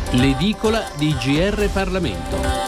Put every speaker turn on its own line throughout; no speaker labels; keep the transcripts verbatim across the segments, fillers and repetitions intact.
L'edicola di G R Parlamento.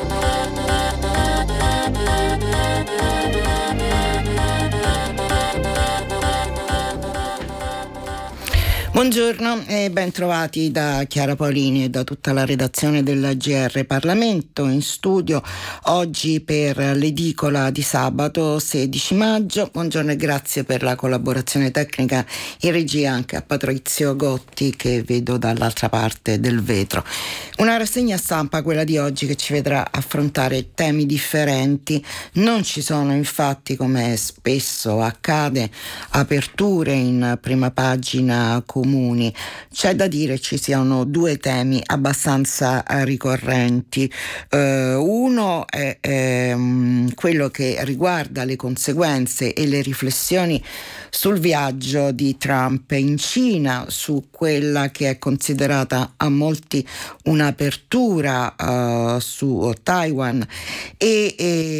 Buongiorno e ben trovati da Chiara Paolini e da tutta la redazione della G R Parlamento in studio oggi per l'edicola di sabato sedici maggio. Buongiorno e grazie per la collaborazione tecnica in regia anche a Patrizio Gotti, che vedo dall'altra parte del vetro. Una rassegna stampa, quella di oggi, che ci vedrà affrontare temi differenti. Non ci sono infatti, come spesso accade, aperture in prima pagina comuni. C'è da dire ci siano due temi abbastanza ricorrenti. Uh, uno è, è um, quello che riguarda le conseguenze e le riflessioni sul viaggio di Trump in Cina, su quella che è considerata a molti un'apertura uh, su Taiwan e,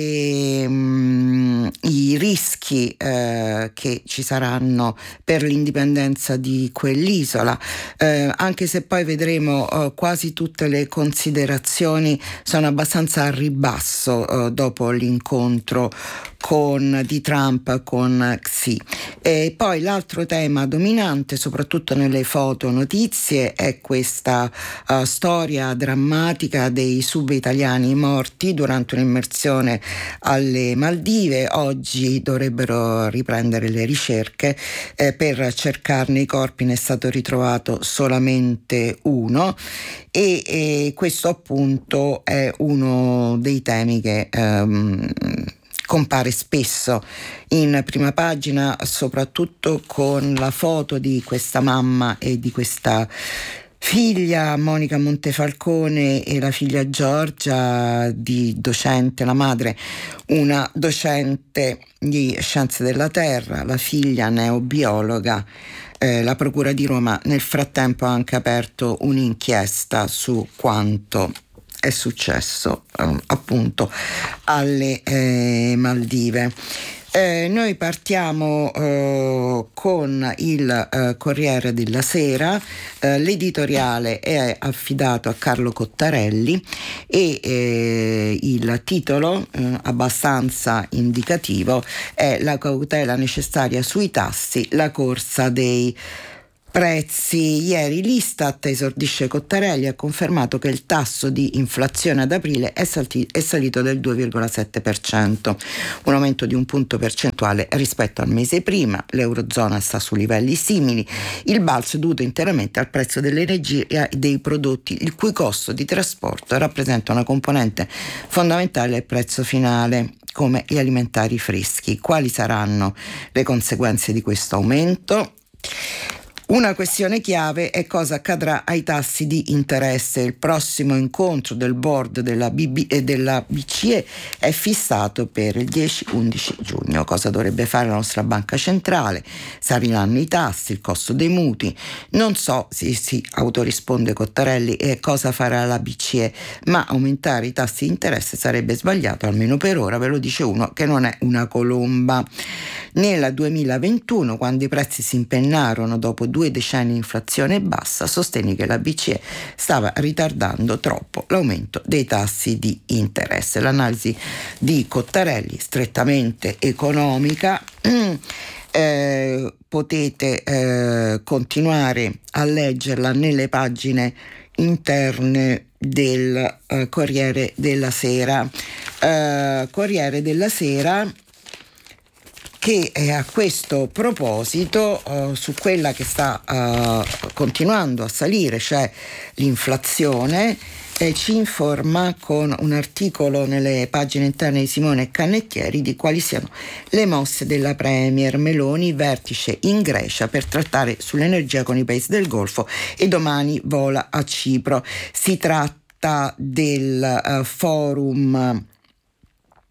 e um, i rischi uh, che ci saranno per l'indipendenza di quell'isola, uh, anche se poi vedremo uh, quasi tutte le considerazioni sono abbastanza a ribasso uh, dopo l'incontro con, di Trump con Xi. E poi l'altro tema dominante, soprattutto nelle foto notizie, è questa uh, storia drammatica dei sub-italiani morti durante un'immersione alle Maldive. Oggi dovrebbero riprendere le ricerche eh, per cercarne i corpi, ne è stato ritrovato solamente uno e, e questo appunto è uno dei temi che um, compare spesso in prima pagina, soprattutto con la foto di questa mamma e di questa figlia, Monica Montefalcone, e la figlia Giorgia, di docente, la madre una docente di scienze della terra, la figlia neobiologa. Eh, la Procura di Roma nel frattempo ha anche aperto un'inchiesta su quanto è successo eh, appunto alle eh, Maldive. Eh, noi partiamo eh, con il eh, Corriere della Sera. Eh, l'editoriale è affidato a Carlo Cottarelli e eh, il titolo eh, abbastanza indicativo è "La cautela necessaria sui tassi, la corsa dei prezzi". Ieri l'Istat, esordisce Cottarelli, ha confermato che il tasso di inflazione ad aprile è, salti, è salito del due virgola sette per cento, un aumento di un punto percentuale rispetto al mese prima. L'Eurozona sta su livelli simili. Il balzo è dovuto interamente al prezzo dell'energia e dei prodotti, il cui costo di trasporto rappresenta una componente fondamentale del prezzo finale, come gli alimentari freschi. Quali saranno le conseguenze di questo aumento? Una questione chiave è cosa accadrà ai tassi di interesse. Il prossimo incontro del board della, B B, eh, della B C E è fissato per il dieci undici giugno. Cosa dovrebbe fare la nostra banca centrale? Saliranno i tassi, il costo dei mutui? Non so, si, si autorisponde Cottarelli, e cosa farà la B C E, ma aumentare i tassi di interesse sarebbe sbagliato, almeno per ora, ve lo dice uno che non è una colomba. Nel duemilaventuno, quando i prezzi si impennarono dopo due decenni di inflazione bassa, sostenne che la B C E stava ritardando troppo l'aumento dei tassi di interesse. L'analisi di Cottarelli, strettamente economica, eh, potete eh, continuare a leggerla nelle pagine interne del eh, Corriere della Sera. Eh, Corriere della Sera che eh, a questo proposito, uh, su quella che sta uh, continuando a salire, cioè l'inflazione, eh, ci informa con un articolo nelle pagine interne di Simone Cannettieri di quali siano le mosse della Premier Meloni, vertice in Grecia per trattare sull'energia con i paesi del Golfo, e domani vola a Cipro. Si tratta del uh, forum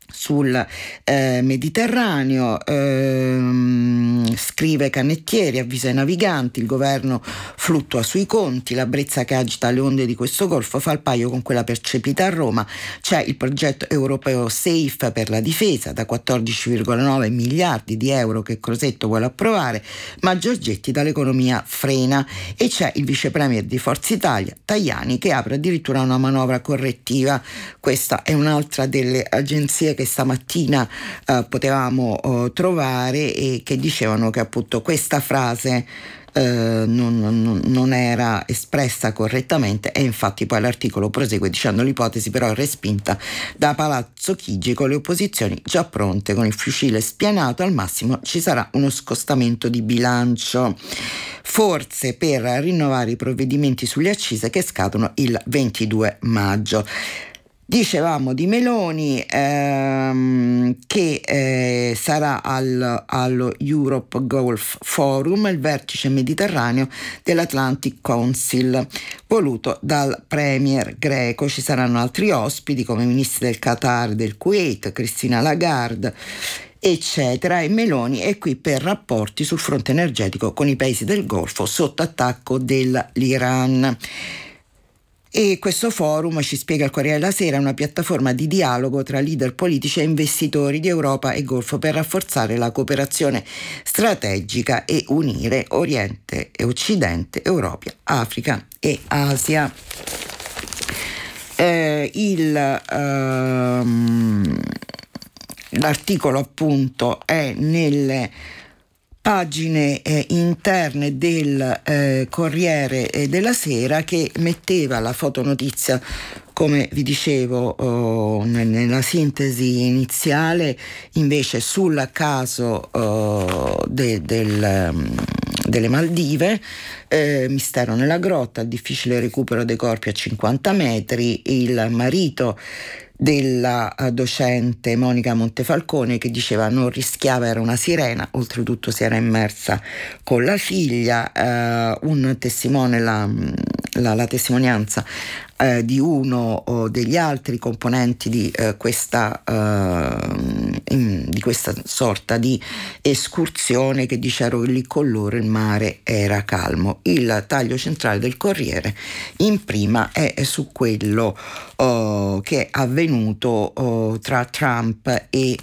sul eh, Mediterraneo. ehm, scrive Canettieri, avvisa i naviganti, il governo fluttua sui conti, la brezza che agita le onde di questo golfo fa il paio con quella percepita a Roma. C'è il progetto europeo SAFE per la difesa da quattordici virgola nove miliardi di euro che Crosetto vuole approvare, ma Giorgetti dall'economia frena, e c'è il vice premier di Forza Italia Tajani che apre addirittura una manovra correttiva. Questa è un'altra delle agenzie che stamattina eh, potevamo eh, trovare e che dicevano che appunto questa frase eh, non, non, non era espressa correttamente, e infatti poi l'articolo prosegue dicendo: l'ipotesi però è respinta da Palazzo Chigi con le opposizioni già pronte, con il fucile spianato, al massimo ci sarà uno scostamento di bilancio, forse per rinnovare i provvedimenti sulle accise che scadono il ventidue maggio. Dicevamo di Meloni ehm, che eh, sarà al, allo Europe Gulf Forum, il vertice mediterraneo dell'Atlantic Council voluto dal premier greco. Ci saranno altri ospiti come i ministri del Qatar, del Kuwait, Cristina Lagarde, eccetera, e Meloni è qui per rapporti sul fronte energetico con i paesi del Golfo sotto attacco dell'Iran. E questo forum, ci spiega il Corriere della Sera, è una piattaforma di dialogo tra leader politici e investitori di Europa e Golfo per rafforzare la cooperazione strategica e unire Oriente e Occidente, Europa, Africa e Asia. Eh, il ehm, l'articolo appunto è nelle pagine eh, interne del eh, Corriere eh, della Sera, che metteva la fotonotizia, come vi dicevo oh, nella sintesi iniziale, invece sul caso oh, de, del, um, delle Maldive, eh, mistero nella grotta, difficile recupero dei corpi a cinquanta metri, il marito della docente Monica Montefalcone che diceva non rischiava, era una sirena, oltretutto si era immersa con la figlia. eh, un testimone, la, la, la testimonianza eh, di uno oh, degli altri componenti di eh, questa eh, in, di questa sorta di escursione, che dice: ero lì con loro, il mare era calmo. Il taglio centrale del Corriere in prima è su quello oh, che è avvenuto oh, tra Trump e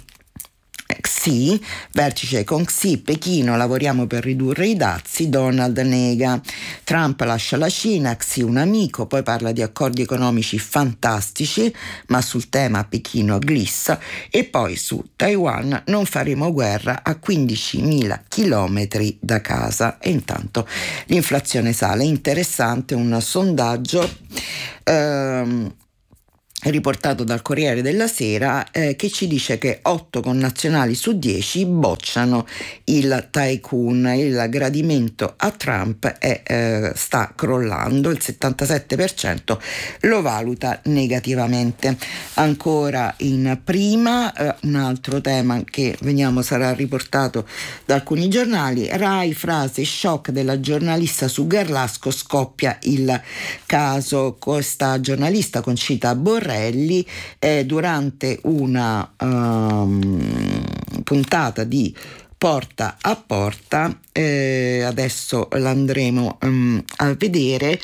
Xi, vertice con Xi, Pechino, lavoriamo per ridurre i dazi, Donald nega, Trump lascia la Cina, Xi un amico, poi parla di accordi economici fantastici, ma sul tema Pechino glissa, e poi su Taiwan non faremo guerra a quindicimila chilometri da casa. E intanto l'inflazione sale. Interessante un sondaggio ehm, riportato dal Corriere della Sera eh, che ci dice che otto connazionali su dieci bocciano il tycoon. Il gradimento a Trump è, eh, sta crollando, il settantasette per cento lo valuta negativamente. Ancora in prima eh, un altro tema che veniamo sarà riportato da alcuni giornali: Rai, frase shock della giornalista su Garlasco, scoppia il caso. Questa giornalista, Concita Borrelli, Eh, durante una um, puntata di Porta a Porta, eh, adesso l'andremo um, a vedere,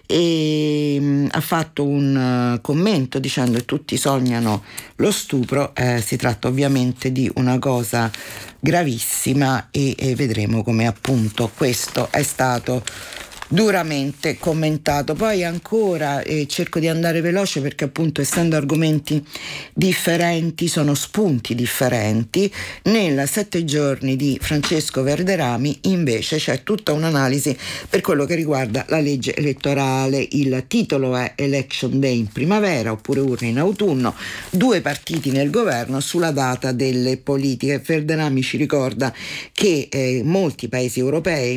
e um, ha fatto un uh, commento dicendo che tutti sognano lo stupro. Eh, si tratta ovviamente di una cosa gravissima e, e vedremo come appunto questo è stato duramente commentato. Poi ancora eh, cerco di andare veloce perché appunto, essendo argomenti differenti, sono spunti differenti. Nel sette giorni di Francesco Verderami invece c'è tutta un'analisi per quello che riguarda la legge elettorale. Il titolo è Election Day in primavera oppure urne in autunno, due partiti nel governo sulla data delle politiche. Verderami ci ricorda che eh, molti paesi europei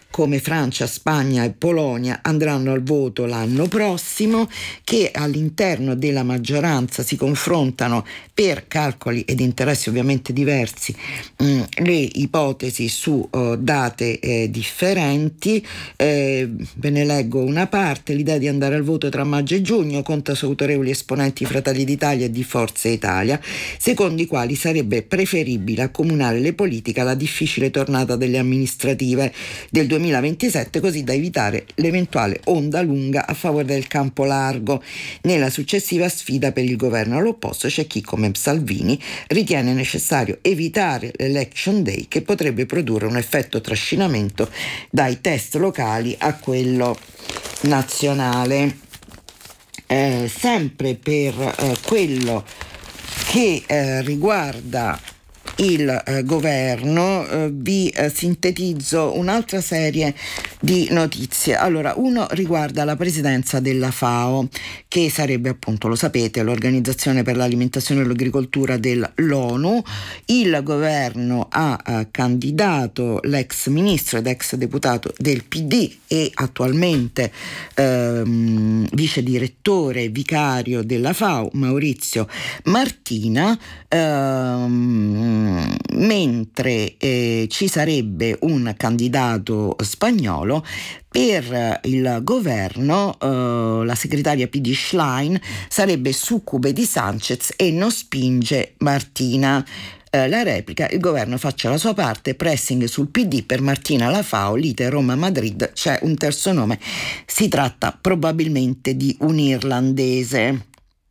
come Francia, Spagna e Polonia andranno al voto l'anno prossimo, che all'interno della maggioranza si confrontano per calcoli ed interessi ovviamente diversi mh, le ipotesi su uh, date eh, differenti. Eh, ve ne leggo una parte: l'idea di andare al voto tra maggio e giugno conta su autorevoli esponenti di Fratelli d'Italia e di Forza Italia, secondo i quali sarebbe preferibile accomunare le politiche alla difficile tornata delle amministrative del duemilaventisette, così da evitare l'eventuale onda lunga a favore del campo largo nella successiva sfida per il governo. All'opposto c'è chi, come Salvini, ritiene necessario evitare l'election day, che potrebbe produrre un effetto trascinamento dai test locali a quello nazionale. Eh, sempre per eh, quello che eh, riguarda il eh, governo, eh, vi eh, sintetizzo un'altra serie di notizie. Allora, uno riguarda la presidenza della FAO, che sarebbe, appunto, lo sapete, l'Organizzazione per l'alimentazione e l'agricoltura dell'ONU. Il governo ha eh, candidato l'ex ministro ed ex deputato del P D e attualmente ehm, vice direttore vicario della FAO, Maurizio Martina, ehm, mentre eh, ci sarebbe un candidato spagnolo. Per il governo eh, la segretaria P D Schlein sarebbe succube di Sanchez e non spinge Martina. Eh, la replica: il governo faccia la sua parte, pressing sul P D per Martina alla FAO, lite Roma-Madrid, c'è un terzo nome, si tratta probabilmente di un irlandese.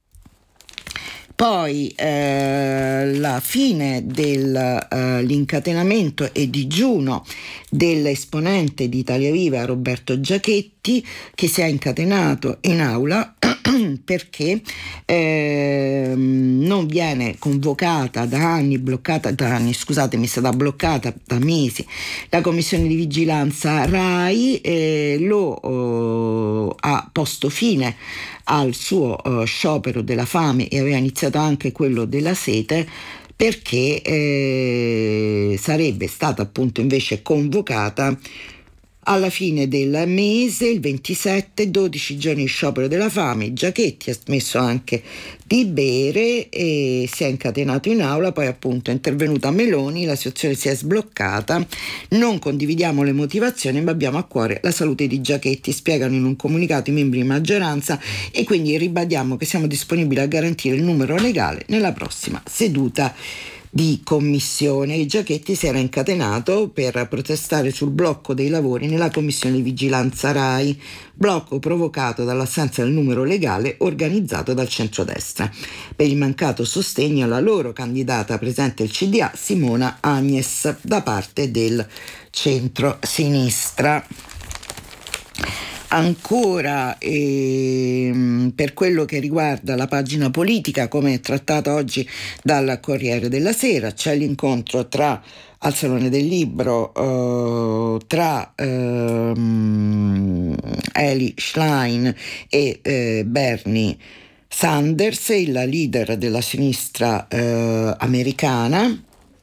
Poi eh, la fine dell'incatenamento eh, e digiuno dell'esponente di Italia Viva Roberto Giachetti, che si è incatenato in aula perché eh, non viene convocata da anni, bloccata da anni, scusatemi, è stata bloccata da mesi la commissione di vigilanza RAI, eh, lo oh, ha posto fine al suo uh, sciopero della fame e aveva iniziato anche quello della sete, perché eh, sarebbe stata appunto invece convocata alla fine del mese, il ventisette, dodici giorni di sciopero della fame. Giachetti ha smesso anche di bere e si è incatenato in aula, poi appunto è intervenuta Meloni, la situazione si è sbloccata. Non condividiamo le motivazioni, ma abbiamo a cuore la salute di Giachetti, spiegano in un comunicato i membri di maggioranza, e quindi ribadiamo che siamo disponibili a garantire il numero legale nella prossima seduta di commissione. Giachetti si era incatenato per protestare sul blocco dei lavori nella commissione di vigilanza RAI, blocco provocato dall'assenza del numero legale organizzato dal centrodestra per il mancato sostegno alla loro candidata presente il C D A Simona Agnes da parte del centro-sinistra. Ancora ehm, per quello che riguarda la pagina politica, come è trattata oggi dal Corriere della Sera, c'è l'incontro tra al Salone del Libro eh, tra ehm, Eli Schlein e eh, Bernie Sanders, il leader della sinistra eh, americana.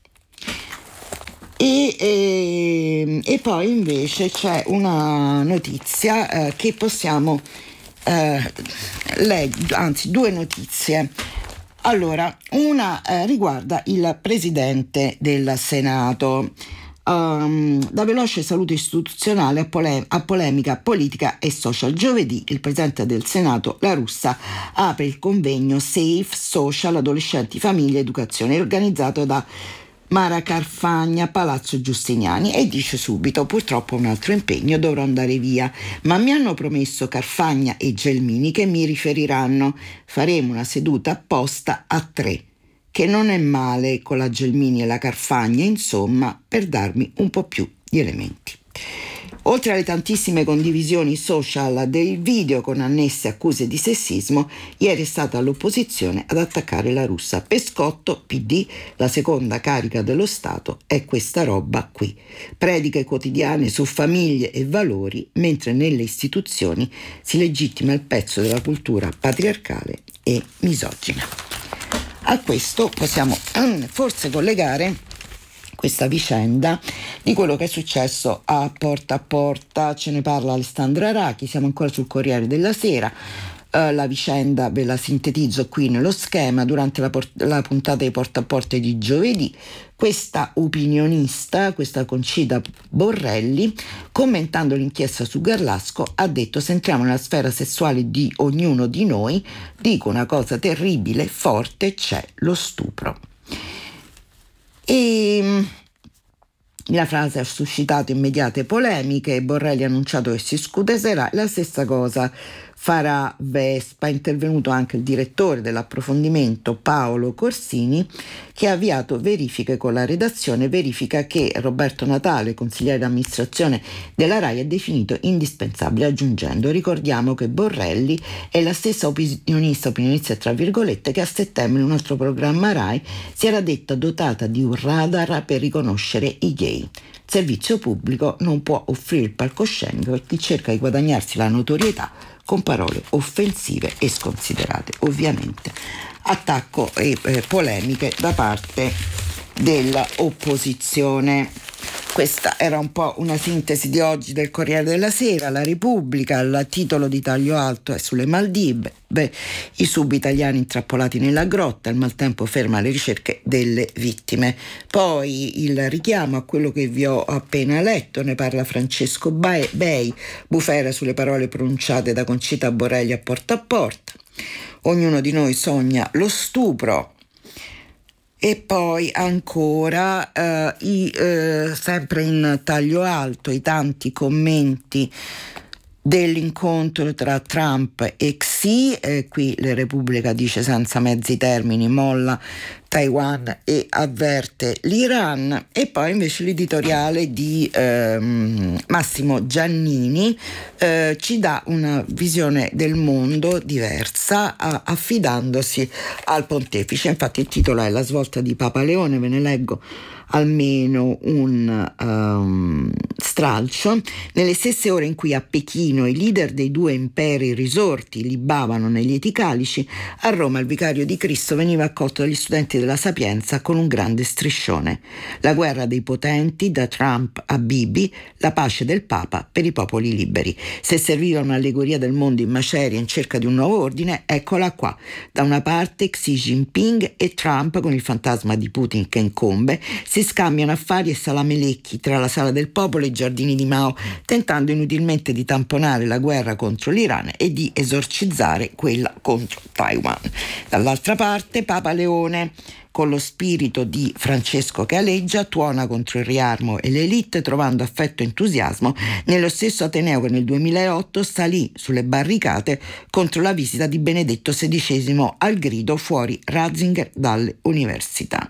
E, e, e poi invece c'è una notizia eh, che possiamo eh, leggere, anzi due notizie. Allora, una eh, riguarda il Presidente del Senato. Um, da veloce saluto istituzionale a, pole- a polemica politica e social. Giovedì il Presidente del Senato La Russa apre il convegno Safe Social Adolescenti, Famiglia, Educazione, organizzato da Mara Carfagna, Palazzo Giustiniani, e dice subito: purtroppo ho un altro impegno, dovrò andare via, ma mi hanno promesso Carfagna e Gelmini che mi riferiranno, faremo una seduta apposta a tre, che non è male, con la Gelmini e la Carfagna, insomma, per darmi un po' più di elementi. Oltre alle tantissime condivisioni social del video con annesse accuse di sessismo, ieri è stata l'opposizione ad attaccare La Russa. Pescotto, P D, la seconda carica dello Stato, è questa roba qui. Prediche quotidiane su famiglie e valori, mentre nelle istituzioni si legittima il pezzo della cultura patriarcale e misogina. A questo possiamo forse collegare questa vicenda di quello che è successo a Porta a Porta. Ce ne parla Alessandra Rachi, siamo ancora sul Corriere della Sera. Uh, la vicenda ve la sintetizzo qui nello schema. Durante la, port- la puntata di Porta a Porta di giovedì, questa opinionista, questa Concita Borrelli, commentando l'inchiesta su Garlasco, ha detto: se entriamo nella sfera sessuale di ognuno di noi, dico una cosa terribile, forte, c'è lo stupro. E la frase ha suscitato immediate polemiche. Borrelli ha annunciato che si scuserà. La stessa cosa farà Vespa. È intervenuto anche il direttore dell'approfondimento Paolo Corsini, che ha avviato verifiche con la redazione, verifica che Roberto Natale, consigliere d'amministrazione della RAI, ha definito indispensabile, aggiungendo: ricordiamo che Borrelli è la stessa opinionista, opinionista tra virgolette, che a settembre in un altro programma RAI si era detta dotata di un radar per riconoscere i gay. Il servizio pubblico non può offrire il palcoscenico per chi cerca di guadagnarsi la notorietà con parole offensive e sconsiderate. Ovviamente attacco e eh, polemiche da parte dell'opposizione. Questa era un po' una sintesi di oggi del Corriere della Sera. La Repubblica, il titolo di taglio alto è sulle Maldive, beh, i sub-italiani intrappolati nella grotta, il maltempo ferma le ricerche delle vittime. Poi il richiamo a quello che vi ho appena letto, ne parla Francesco Bei, bufera sulle parole pronunciate da Concita Borrelli a Porta a Porta. Ognuno di noi sogna lo stupro. E poi ancora eh, i, eh, sempre in taglio alto, i tanti commenti dell'incontro tra Trump e Xi. Eh, qui la Repubblica dice senza mezzi termini: molla Taiwan e avverte l'Iran. E poi invece l'editoriale di ehm, Massimo Giannini eh, ci dà una visione del mondo diversa, a, affidandosi al pontefice. Infatti il titolo è La svolta di Papa Leone, ve ne leggo almeno un um, stralcio. Nelle stesse ore in cui a Pechino i leader dei due imperi risorti libavano nei lieti calici, a Roma il vicario di Cristo veniva accolto dagli studenti della Sapienza con un grande striscione: la guerra dei potenti, da Trump a Bibi, la pace del Papa per i popoli liberi. Se serviva un'allegoria del mondo in maceria in cerca di un nuovo ordine, eccola qua. Da una parte Xi Jinping e Trump, con il fantasma di Putin che incombe, si scambiano affari e salamelecchi tra la Sala del Popolo e i giardini di Mao, tentando inutilmente di tamponare la guerra contro l'Iran e di esorcizzare quella contro Taiwan. Dall'altra parte Papa Leone, con lo spirito di Francesco che aleggia, tuona contro il riarmo e l'elite, trovando affetto e entusiasmo nello stesso Ateneo che nel duemilaotto salì sulle barricate contro la visita di Benedetto sedicesimo al grido "fuori Ratzinger dalle università".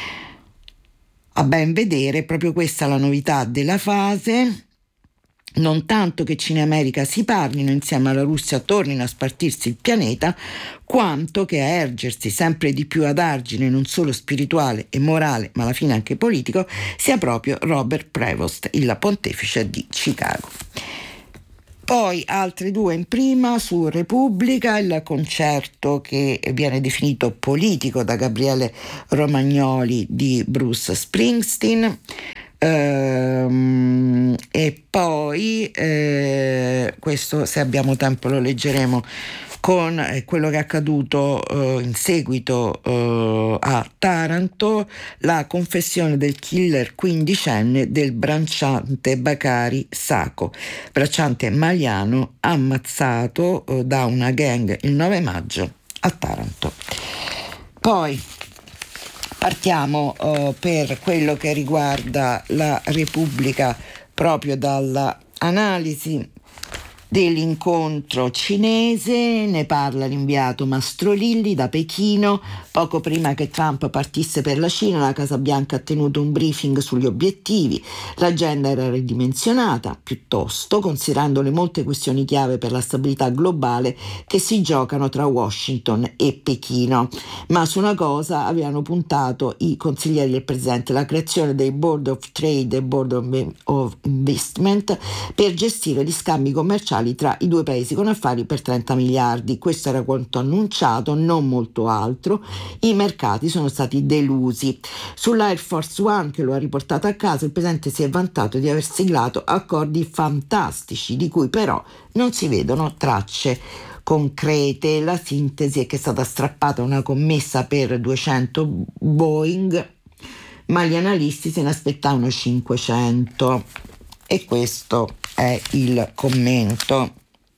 A ben vedere, proprio questa è la novità della fase. Non tanto che Cina e America si parlino insieme alla Russia, tornino a spartirsi il pianeta, quanto che a ergersi sempre di più ad argine non solo spirituale e morale, ma alla fine anche politico, sia proprio Robert Prevost, il pontefice di Chicago. Poi altre due in prima su Repubblica: il concerto che viene definito politico da Gabriele Romagnoli di Bruce Springsteen. Ehm, e poi eh, questo, se abbiamo tempo, lo leggeremo, con eh, quello che è accaduto eh, in seguito eh, a Taranto, la confessione del killer quindicenne del bracciante Bakari Sako, bracciante maliano ammazzato eh, da una gang il nove maggio a Taranto. Poi partiamo uh, per quello che riguarda la Repubblica, proprio dall'analisi dell'incontro cinese. Ne parla l'inviato Mastrolilli da Pechino. Poco prima che Trump partisse per la Cina, la Casa Bianca ha tenuto un briefing sugli obiettivi. L'agenda era ridimensionata, piuttosto, considerando le molte questioni chiave per la stabilità globale che si giocano tra Washington e Pechino. Ma su una cosa avevano puntato i consiglieri del presidente: la creazione dei Board of Trade e Board of Investment per gestire gli scambi commerciali commerciali tra i due paesi con affari per trenta miliardi. Questo era quanto annunciato, non molto altro. I mercati sono stati delusi. Sull'Air Force One, che lo ha riportato a casa, il presidente si è vantato di aver siglato accordi fantastici, di cui però non si vedono tracce concrete. La sintesi è che è stata strappata una commessa per duecento Boeing, ma gli analisti se ne aspettavano cinquecento, e questo è il commento.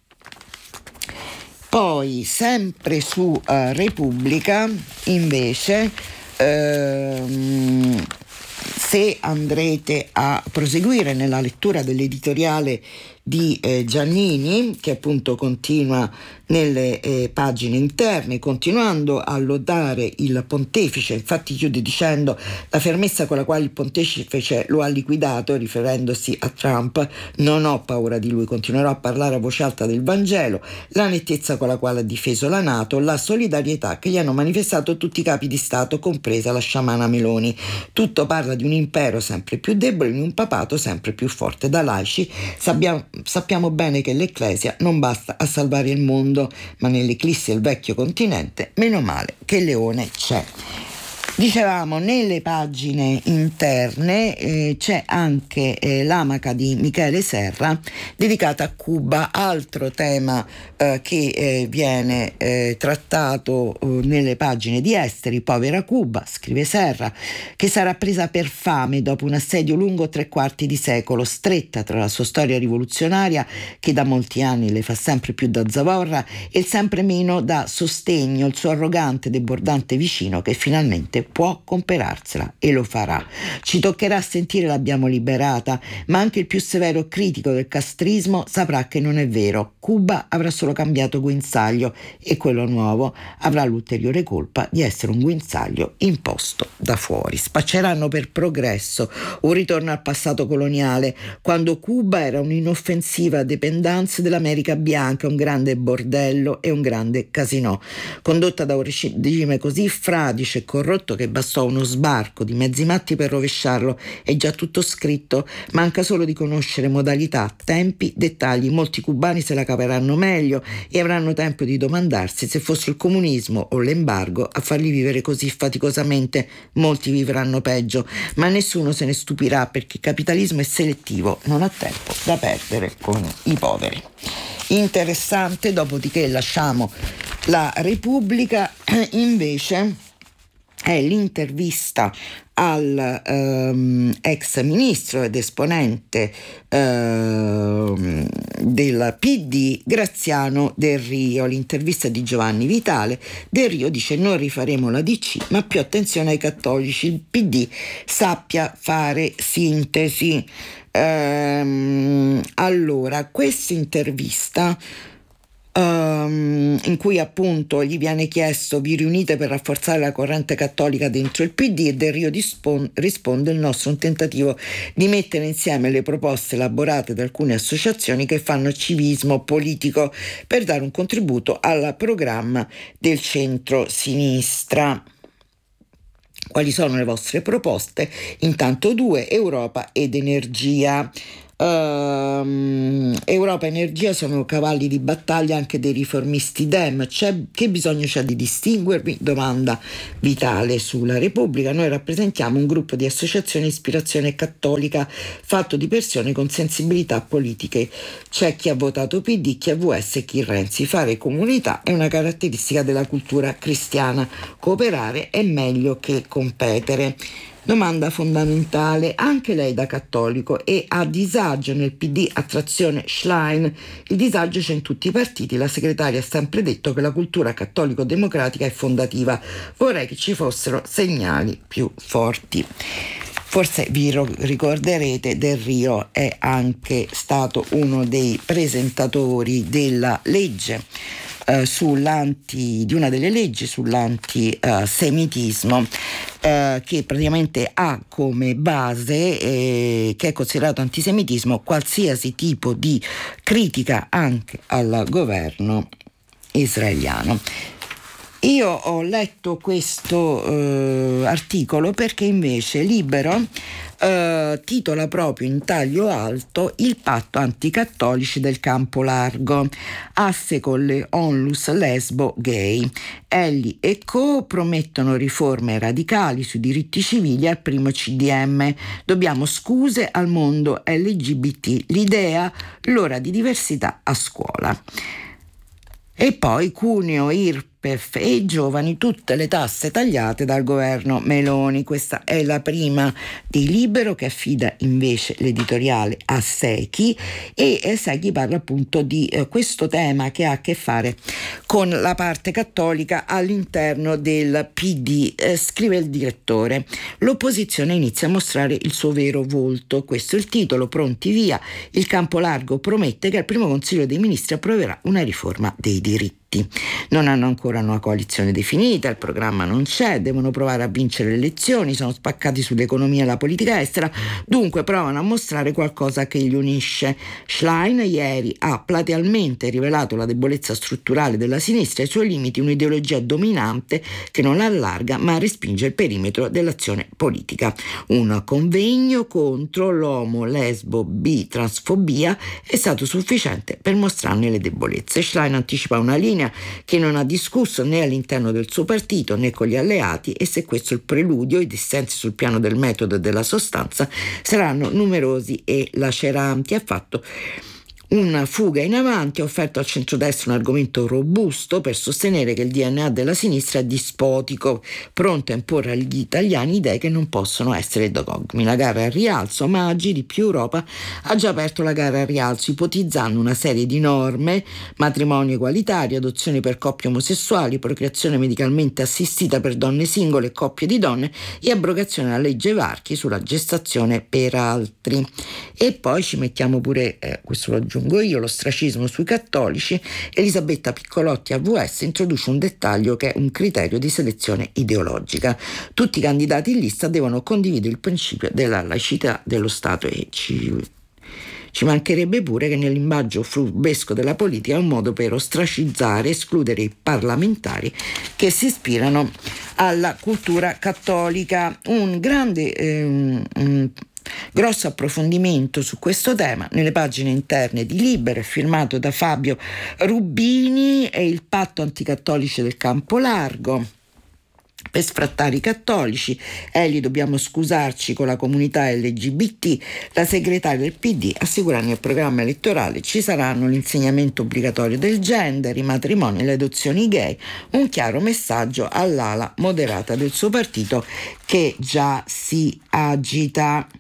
Poi sempre su uh, Repubblica invece, ehm, se andrete a proseguire nella lettura dell'editoriale di eh, Giannini, che appunto continua nelle eh, pagine interne, continuando a lodare il pontefice, infatti chiude dicendo: la fermezza con la quale il pontefice lo ha liquidato, riferendosi a Trump, non ho paura di lui, continuerò a parlare a voce alta del Vangelo, la nettezza con la quale ha difeso la NATO, la solidarietà che gli hanno manifestato tutti i capi di Stato, compresa la sciamana Meloni. Tutto parla di un impero sempre più debole, di un papato sempre più forte. Da laici sappiamo Sappiamo bene che l'Ecclesia non basta a salvare il mondo, ma nell'eclissi del vecchio continente, meno male che il leone c'è. Dicevamo, nelle pagine interne eh, c'è anche eh, l'amaca di Michele Serra dedicata a Cuba, altro tema eh, che eh, viene eh, trattato eh, nelle pagine di esteri. Povera Cuba, scrive Serra, che sarà presa per fame dopo un assedio lungo tre quarti di secolo, stretta tra la sua storia rivoluzionaria, che da molti anni le fa sempre più da zavorra, e il sempre meno da sostegno, il suo arrogante, debordante vicino che finalmente può comperarsela, e lo farà. Ci toccherà sentire l'abbiamo liberata, ma anche il più severo critico del castrismo saprà che non è vero. Cuba avrà solo cambiato guinzaglio, e quello nuovo avrà l'ulteriore colpa di essere un guinzaglio imposto da fuori. Spacceranno per progresso un ritorno al passato coloniale, quando Cuba era un'inoffensiva dependance dell'America bianca, un grande bordello e un grande casinò, condotta da un regime così fradicio e corrotto che bastò uno sbarco di mezzi matti per rovesciarlo. È già tutto scritto, manca solo di conoscere modalità, tempi, dettagli. Molti cubani se la caveranno meglio e avranno tempo di domandarsi se fosse il comunismo o l'embargo a farli vivere così faticosamente. Molti vivranno peggio, ma nessuno se ne stupirà, perché il capitalismo è selettivo, non ha tempo da perdere con i poveri. Interessante. Dopodiché lasciamo la Repubblica, invece è l'intervista al ehm, ex ministro ed esponente ehm, del P D Graziano Del Rio. L'intervista di Giovanni Vitale. Del Rio dice: non rifaremo la D C, ma più attenzione ai cattolici, il P D sappia fare sintesi. Ehm, allora, questa intervista Um, in cui appunto gli viene chiesto: vi riunite per rafforzare la corrente cattolica dentro il P D? E Del Rio dispon- risponde: il nostro è un tentativo di mettere insieme le proposte elaborate da alcune associazioni che fanno civismo politico per dare un contributo al programma del centro-sinistra. Quali sono le vostre proposte? Intanto due: Europa ed energia. Uh, Europa e energia sono cavalli di battaglia anche dei riformisti Dem. C'è, che bisogno c'è di distinguervi? Domanda Vitale sulla Repubblica. Noi rappresentiamo un gruppo di associazioni di ispirazione cattolica fatto di persone con sensibilità politiche. C'è chi ha votato P D, chi A V S e chi Renzi. Fare comunità è una caratteristica della cultura cristiana. Cooperare è meglio che competere. Domanda fondamentale: anche lei da cattolico e a disagio nel P D a trazione Schlein? Il disagio c'è in tutti i partiti, la segretaria ha sempre detto che la cultura cattolico-democratica è fondativa, vorrei che ci fossero segnali più forti. Forse vi ricorderete, Del Rio è anche stato uno dei presentatori della legge Uh, sull'anti, di una delle leggi sull'antisemitismo, uh, uh, che praticamente ha come base, eh, che è considerato antisemitismo, qualsiasi tipo di critica anche al governo israeliano. Io ho letto questo eh, articolo perché invece Libero eh, titola proprio in taglio alto il patto anticattolici del Campo Largo, asse con le onlus lesbo gay. Elli e co promettono riforme radicali sui diritti civili al primo C D M. Dobbiamo scuse al mondo L G B T, l'idea, l'ora di diversità a scuola. E poi Cuneo, I R P E F e i giovani, tutte le tasse tagliate dal governo Meloni. Questa è la prima di Libero, che affida invece l'editoriale a Secchi, e eh, Secchi parla appunto di eh, questo tema che ha a che fare con la parte cattolica all'interno del P D. Eh, scrive il direttore: l'opposizione inizia a mostrare il suo vero volto. Questo è il titolo. Pronti via. Il Campo Largo promette che al primo Consiglio dei Ministri approverà una riforma dei diritti. Non hanno ancora una coalizione definita, il programma non c'è, devono provare a vincere le elezioni, sono spaccati sull'economia e la politica estera, dunque provano a mostrare qualcosa che li unisce. Schlein ieri ha platealmente rivelato la debolezza strutturale della sinistra e i suoi limiti, un'ideologia dominante che non la allarga ma respinge il perimetro dell'azione politica. Un convegno contro l'omo, lesbo, bi, transfobia è stato sufficiente per mostrarne le debolezze. Schlein anticipa una linea che non ha discusso né all'interno del suo partito né con gli alleati, e se questo è il preludio, i dissensi sul piano del metodo e della sostanza saranno numerosi e laceranti. Ha fatto una fuga in avanti, ha offerto al centrodestra un argomento robusto per sostenere che il D N A della sinistra è dispotico, pronto a imporre agli italiani idee che non possono essere dogmi. La gara al rialzo, ma Maggi di Più Europa ha già aperto la gara al rialzo, ipotizzando una serie di norme: matrimonio egualitario, adozioni per coppie omosessuali, procreazione medicalmente assistita per donne singole e coppie di donne, e abrogazione della legge Varchi sulla gestazione per altri. E poi ci mettiamo pure, eh, questo lo aggiungo io, l'ostracismo sui cattolici. Elisabetta Piccolotti A V S introduce un dettaglio che è un criterio di selezione ideologica: tutti i candidati in lista devono condividere il principio della laicità dello Stato, e ci, ci mancherebbe pure che nel linguaggio furbesco della politica è un modo per ostracizzare, escludere i parlamentari che si ispirano alla cultura cattolica. Un grande ehm, un grosso approfondimento su questo tema nelle pagine interne di Libero, è firmato da Fabio Rubini. È il patto anticattolici del Campo Largo per sfrattare i cattolici. Egli, dobbiamo scusarci con la comunità L G B T. La segretaria del P D assicura nel programma elettorale ci saranno l'insegnamento obbligatorio del gender, i matrimoni e le adozioni gay, un chiaro messaggio all'ala moderata del suo partito che già si agita.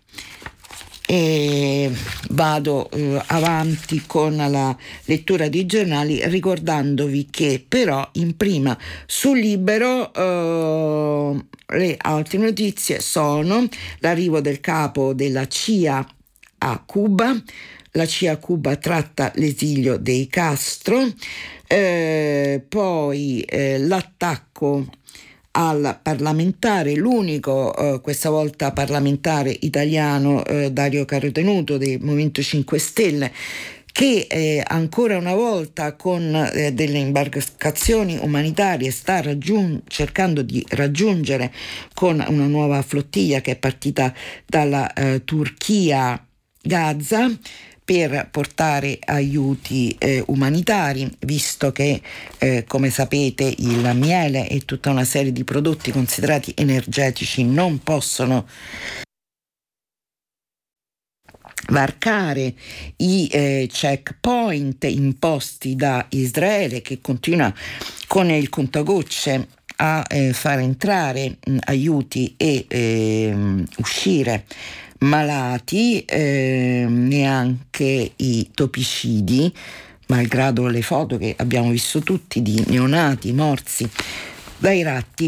E vado eh, avanti con la lettura dei giornali, ricordandovi che però in prima su Libero eh, le altre notizie sono l'arrivo del capo della C I A a Cuba. La C I A a Cuba tratta l'esilio dei Castro, eh, poi eh, l'attacco al parlamentare, l'unico eh, questa volta parlamentare italiano, eh, Dario Carotenuto del Movimento cinque Stelle, che eh, ancora una volta con eh, delle imbarcazioni umanitarie sta raggiung- cercando di raggiungere con una nuova flottiglia che è partita dalla eh, Turchia Gaza, per portare aiuti eh, umanitari, visto che eh, come sapete il miele e tutta una serie di prodotti considerati energetici non possono varcare i eh, checkpoint imposti da Israele, che continua con il contagocce a eh, far entrare mh, aiuti e eh, uscire malati, eh, neanche i topicidi, malgrado le foto che abbiamo visto tutti di neonati morsi dai ratti